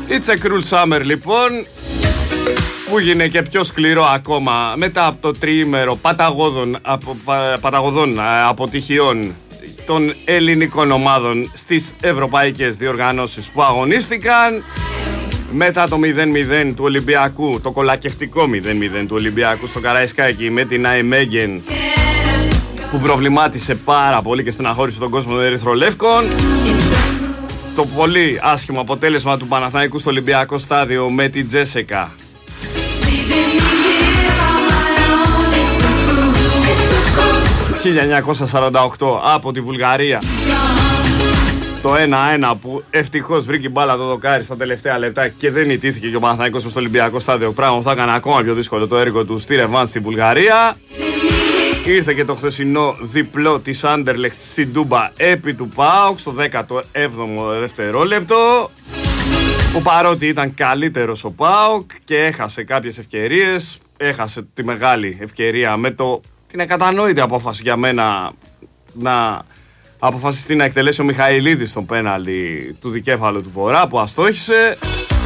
It's a cruel summer λοιπόν, που έγινε και πιο σκληρό ακόμα μετά από το τριήμερο παταγωδών αποτυχιών των ελληνικών ομάδων στις ευρωπαϊκές διοργανώσεις που αγωνίστηκαν. Μετά το 0-0 του Ολυμπιακού, το κολακευτικό 0-0 του Ολυμπιακού στο Καραϊσκάκι με την Αϊμέγεν, που προβλημάτισε πάρα πολύ και στεναχώρησε τον κόσμο των Ερυθρολεύκων. Το πολύ άσχημο αποτέλεσμα του Παναθηναϊκού στο Ολυμπιακό στάδιο με την Τζέσεκα. 1948 από τη Βουλγαρία. Το 1-1 που ευτυχώς βρήκε μπάλα το δοκάρι στα τελευταία λεπτά και δεν ιτήθηκε και ο Παναθηναϊκός στο Ολυμπιακό στάδιο. Πράγμα που θα έκανε ακόμα πιο δύσκολο το έργο του στη ρεβάνς στη Βουλγαρία. Ήρθε και το χθεσινό διπλό της Άντερλεχτ στην Τούμπα επί του ΠΑΟΚ στο 17ο δευτερόλεπτο, που παρότι ήταν καλύτερος ο ΠΑΟΚ και έχασε κάποιες ευκαιρίες, έχασε τη μεγάλη ευκαιρία με την ακατανόητη απόφαση για μένα να αποφασιστεί να εκτελέσει ο Μιχαηλίδης τον πέναλτι του δικέφαλου του Βορρά που αστόχησε.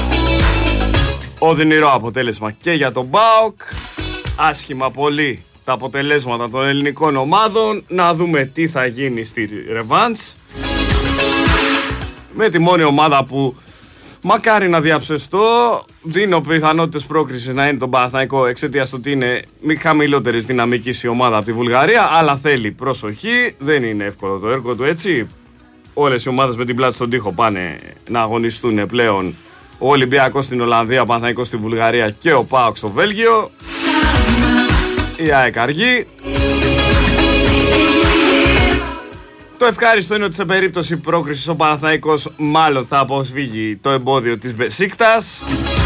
Οδυνηρό αποτέλεσμα και για τον ΠΑΟΚ. Άσχημα πολύ τα αποτελέσματα των ελληνικών ομάδων. Να δούμε τι θα γίνει στη ρεβάνς με τη μόνη ομάδα που μακάρι να διαψευστώ. Δίνω πιθανότητες πρόκρισης να είναι τον Παναθηναϊκό εξαιτίας του ότι είναι χαμηλότερης δυναμικής η ομάδα από τη Βουλγαρία, αλλά θέλει προσοχή. Δεν είναι εύκολο το έργο του, έτσι. Όλες οι ομάδες με την πλάτη στον τοίχο πάνε να αγωνιστούν πλέον. Ο Ολυμπιακός στην Ολλανδία, ο Παναθηναϊκός στη Βουλγαρία και ο ΠΑΟΚ στο Βέλγιο. Η ΑΕΚ αργεί. Το ευχάριστο είναι ότι σε περίπτωση πρόκρισης ο Παναθηναϊκός μάλλον θα αποφύγει το εμπόδιο της Μπεσίκτας.